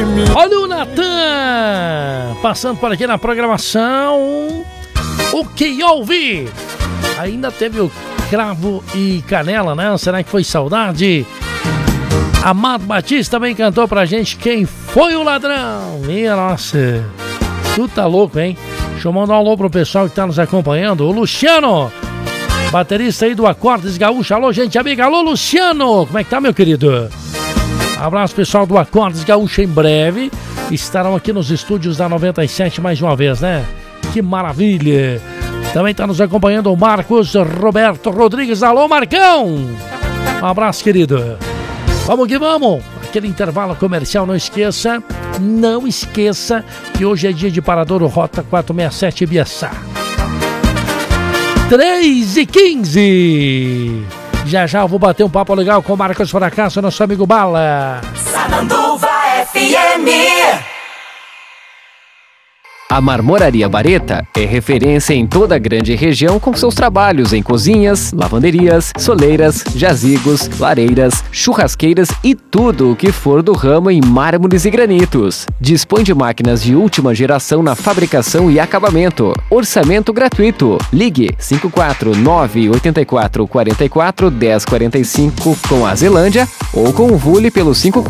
Olha o Natan passando por aqui na programação. O que houve? Ainda teve o cravo e canela, né? Será que foi saudade? Amado Batista também cantou pra gente Quem Foi o Ladrão. Minha nossa, tu tá louco, hein? Deixa eu mandar um alô pro pessoal que tá nos acompanhando. O Luciano, baterista aí do Acordes Gaúcho. Alô, gente amiga. Alô, Luciano. Como é que tá, meu querido? Abraço, pessoal do Acordes Gaúcho. Em breve estarão aqui nos estúdios da 97 mais uma vez, né? Que maravilha. Também tá nos acompanhando o Marcos Roberto Rodrigues. Alô, Marcão. Um abraço, querido. Vamos que vamos. Aquele intervalo comercial, não esqueça que hoje é dia de Paradouro Rota 467 Ibiaçá. 3h15. Já eu vou bater um papo legal com o Marcos Fracasso, nosso amigo Bala. Sananduva FM. A Marmoraria Bareta é referência em toda a grande região com seus trabalhos em cozinhas, lavanderias, soleiras, jazigos, lareiras, churrasqueiras e tudo o que for do ramo em mármores e granitos. Dispõe de máquinas de última geração na fabricação e acabamento. Orçamento gratuito. Ligue 54984441045 com a Zelândia ou com o Vule pelo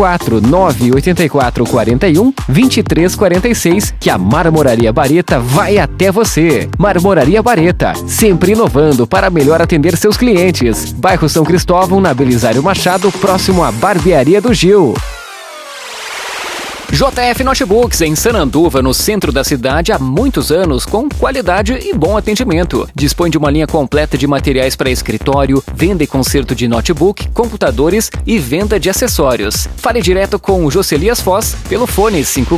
54984412346 que a Marmoraria Bareta vai até você. Marmoraria Bareta, sempre inovando para melhor atender seus clientes. Bairro São Cristóvão, na Belisário Machado, próximo à Barbearia do Gil. JF Notebooks, em Sananduva, no centro da cidade, há muitos anos, com qualidade e bom atendimento. Dispõe de uma linha completa de materiais para escritório, venda e conserto de notebook, computadores e venda de acessórios. Fale direto com o Jocelias Foz pelo fone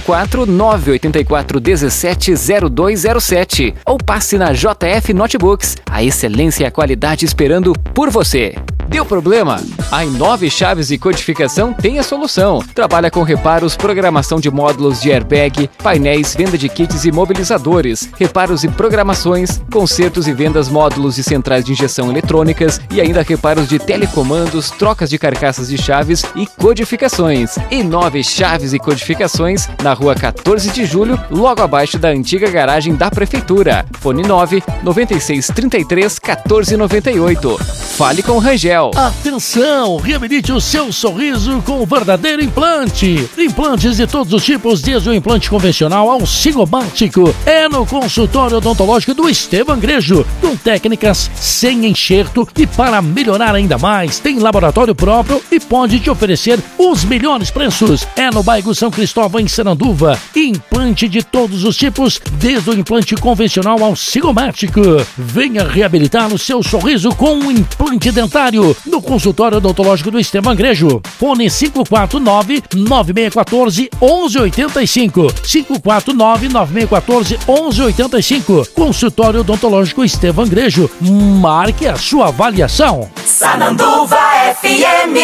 54984170207 ou passe na JF Notebooks, a excelência e a qualidade esperando por você. Deu problema? A Inove Chaves e Codificação tem a solução. Trabalha com reparos, programação de módulos de airbag, painéis, venda de kits e mobilizadores, reparos e programações, consertos e vendas módulos e centrais de injeção eletrônicas e ainda reparos de telecomandos, trocas de carcaças de chaves e codificações. Inove Chaves e Codificações, na rua 14 de julho, logo abaixo da antiga garagem da Prefeitura. Fone 996331498. Fale com Rangel. Atenção, reabilite o seu sorriso com o verdadeiro implante. Implantes de todos os tipos, desde o implante convencional ao cigomático. É no consultório odontológico do Estevam Grejo, com técnicas sem enxerto e para melhorar ainda mais, tem laboratório próprio e pode te oferecer os melhores preços. É no bairro São Cristóvão, em Sananduva. Implante de todos os tipos, desde o implante convencional ao cigomático. Venha reabilitar o seu sorriso com um implante dentário no consultório odontológico do Estevam Grejo. Fone 549-9614-1185. 549-9614-1185. Consultório odontológico Estevam Grejo. Marque a sua avaliação. Sananduva FM.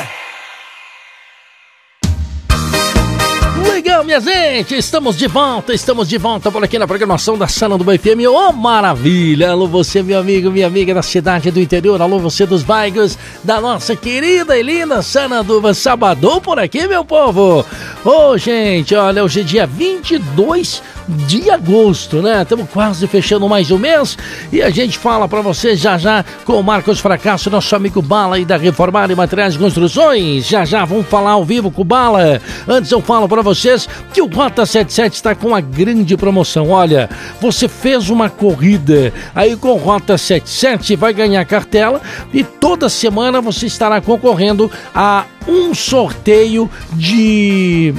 Legal, minha gente, estamos de volta por aqui na programação da Sananduva FM. Ô, maravilha! Alô, você, meu amigo, minha amiga da cidade do interior, alô, você dos bairros da nossa querida e linda Sananduva. Sabadão por aqui, meu povo! Ô, gente, olha, hoje é dia 22 de agosto, né? Estamos quase fechando mais um mês e a gente fala pra vocês já com o Marcos Fracasso, nosso amigo Bala aí da Reformar e Materiais de Construções. Já vamos falar ao vivo com o Bala. Antes eu falo pra vocês que o Rota 77 está com uma grande promoção. Olha, você fez uma corrida aí com o Rota 77, vai ganhar cartela e toda semana você estará concorrendo a um sorteio de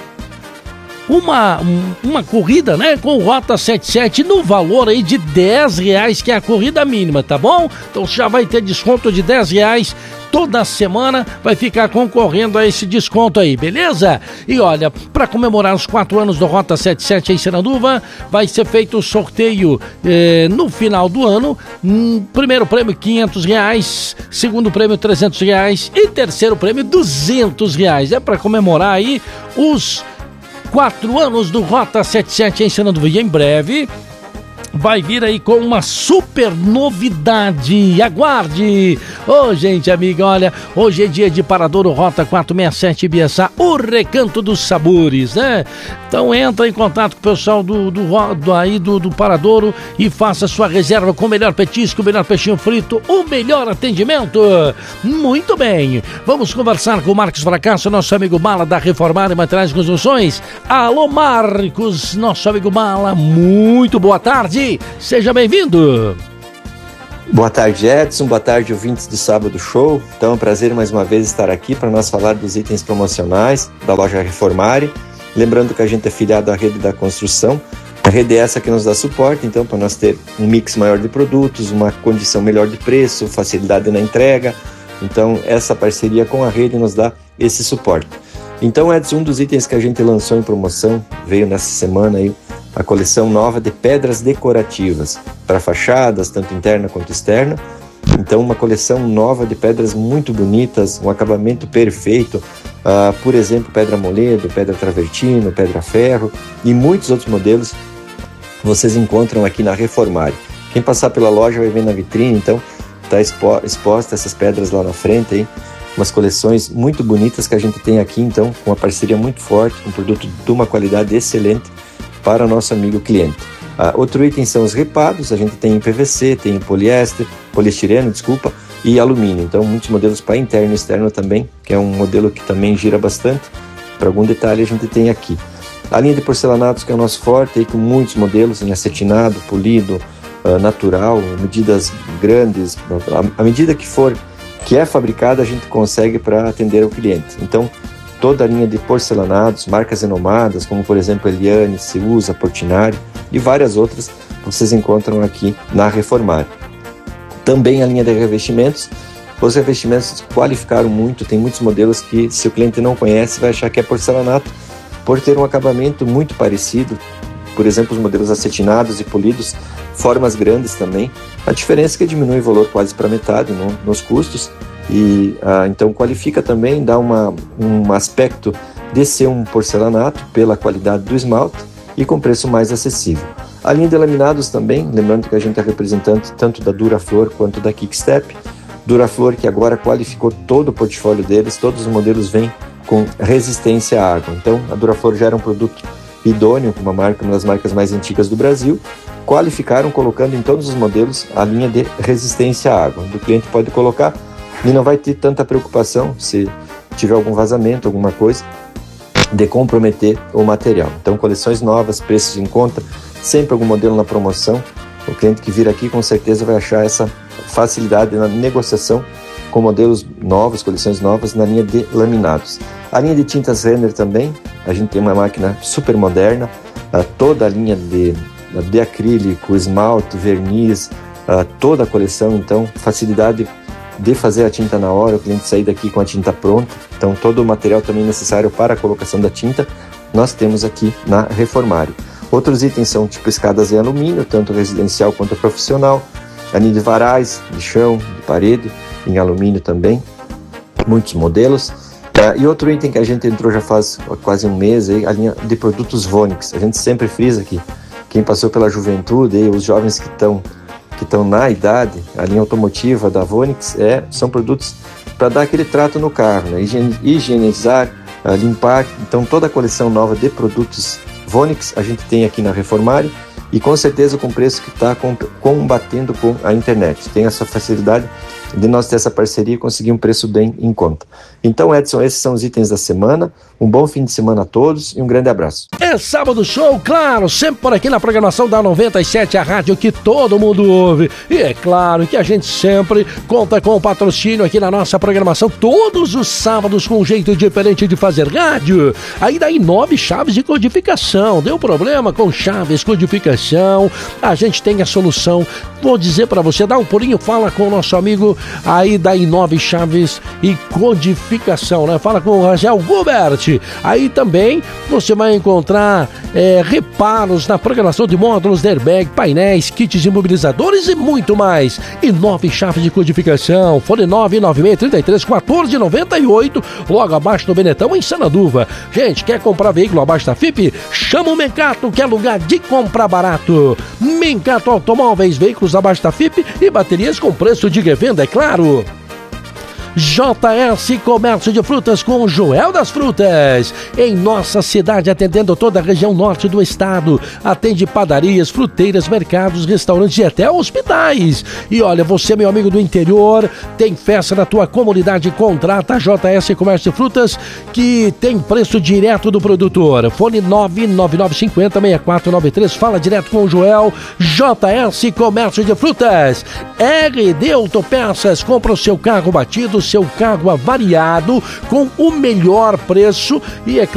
uma corrida, né, com o Rota 77 no valor aí de R$10, que é a corrida mínima, tá bom? Então já vai ter desconto de R$10 toda semana, vai ficar concorrendo a esse desconto aí, beleza? E olha, para comemorar os 4 anos do Rota 77 em Sananduva, vai ser feito o sorteio no final do ano. Primeiro prêmio R$500, segundo prêmio R$300 e terceiro prêmio R$200. É para comemorar aí os 4 anos do Rota 77 em Sananduva. E em breve vai vir aí com uma super novidade. Aguarde! Ô, gente amiga, olha, hoje é dia de Paradouro Rota 467 Ibiaçá, o Recanto dos Sabores, né? Então entra em contato com o pessoal do Paradouro e faça sua reserva com o melhor petisco, o melhor peixinho frito, o melhor atendimento. Muito bem, vamos conversar com o Marcos Fracasso, nosso amigo Bala da Reformar e Materiais de Construções. Alô, Marcos, nosso amigo Bala, muito boa tarde, seja bem-vindo. Boa tarde, Edson, boa tarde, ouvintes do Sábado Show. Então é um prazer mais uma vez estar aqui para nós falar dos itens promocionais da loja Reformare. Lembrando que a gente é filiado à Rede da Construção, a rede é essa que nos dá suporte, então para nós ter um mix maior de produtos, uma condição melhor de preço, facilidade na entrega. Então essa parceria com a rede nos dá esse suporte. Então, Edson, um dos itens que a gente lançou em promoção, veio nessa semana aí, a coleção nova de pedras decorativas para fachadas, tanto interna quanto externa. Então, uma coleção nova de pedras muito bonitas, um acabamento perfeito, por exemplo, pedra moledo, pedra travertino, pedra ferro e muitos outros modelos vocês encontram aqui na Reformare. Quem passar pela loja vai ver na vitrine, então está exposta essas pedras lá na frente aí. Umas coleções muito bonitas que a gente tem aqui, então, com uma parceria muito forte, com um produto de uma qualidade excelente para o nosso amigo cliente. Outro item são os reparos, a gente tem em PVC, tem em poliestireno, e alumínio. Então, muitos modelos para interno e externo também, que é um modelo que também gira bastante. Para algum detalhe a gente tem aqui. A linha de porcelanatos, que é o nosso forte, aí, com muitos modelos em acetinado, polido, natural, medidas grandes, a medida que é fabricada, a gente consegue para atender o cliente. Então, toda a linha de porcelanados, marcas renomadas, como por exemplo Eliane, Ceusa, Portinari e várias outras, vocês encontram aqui na Reformare. Também a linha de revestimentos. Os revestimentos qualificaram muito, tem muitos modelos que, se o cliente não conhece, vai achar que é porcelanato, por ter um acabamento muito parecido. Por exemplo, os modelos acetinados e polidos, formas grandes também. A diferença é que diminui o valor quase para metade nos custos e então qualifica também, dá um aspecto de ser um porcelanato pela qualidade do esmalte e com preço mais acessível. A linha de laminados também, lembrando que a gente é representante tanto da Duraflor quanto da Kickstep. Duraflor que agora qualificou todo o portfólio deles, todos os modelos vêm com resistência à água. Então a Duraflor já era um produto idôneo, uma das marcas mais antigas do Brasil, qualificaram colocando em todos os modelos a linha de resistência à água. O cliente pode colocar e não vai ter tanta preocupação se tiver algum vazamento, alguma coisa, de comprometer o material. Então, coleções novas, preços em conta, sempre algum modelo na promoção. O cliente que vir aqui com certeza vai achar essa facilidade na negociação com modelos novos, coleções novas na linha de laminados. A linha de tintas Renner também, a gente tem uma máquina super moderna, toda a linha de acrílico, esmalte, verniz, toda a coleção, então facilidade de fazer a tinta na hora, o cliente sair daqui com a tinta pronta, então todo o material também necessário para a colocação da tinta, nós temos aqui na Reformare. Outros itens são tipo escadas em alumínio, tanto residencial quanto profissional, a linha de varais, de chão, de parede, em alumínio também, muitos modelos. E outro item que a gente entrou já faz quase um mês, aí, a linha de produtos Vonix. A gente sempre frisa que quem passou pela juventude, aí, os jovens que estão na idade, a linha automotiva da Vonix são produtos para dar aquele trato no carro, né? Higienizar, limpar. Então toda a coleção nova de produtos Vonix a gente tem aqui na Reformare e com certeza com preço que está combatendo com a internet. Tem essa facilidade de nós ter essa parceria e conseguir um preço bem em conta. Então, Edson, esses são os itens da semana. Um bom fim de semana a todos e um grande abraço. É Sábado Show, claro, sempre por aqui na programação da 97, a rádio que todo mundo ouve. E é claro que a gente sempre conta com o patrocínio aqui na nossa programação, todos os sábados com um jeito diferente de fazer rádio. Aí daí 9 chaves de codificação. Deu problema com chaves, codificação, a gente tem a solução vou dizer para você, dá um pulinho, fala com o nosso amigo aí da Inove Chaves e Codificação, né? Fala com o Rangel Gubert. Aí também você vai encontrar reparos na programação de módulos, airbag, painéis, kits imobilizadores e muito mais. Inove Chaves de Codificação, fone 996331498, logo abaixo do Benetão, em Sananduva. Gente, quer comprar veículo abaixo da FIP? Chama o Mencato, que é lugar de comprar barato. Mencato Automóveis, veículos abaixo da FIP e baterias com preço de revenda, é claro. JS Comércio de Frutas com Joel das Frutas, em nossa cidade, atendendo toda a região norte do estado. Atende padarias, fruteiras, mercados, restaurantes e até hospitais. E olha, você, meu amigo do interior, tem festa na tua comunidade, contrata a JS Comércio de Frutas, que tem preço direto do produtor. Fone 99950-6493, fala direto com o Joel. JS Comércio de Frutas. RD Autopeças, compra o seu carro batido, seu carro avariado com o melhor preço e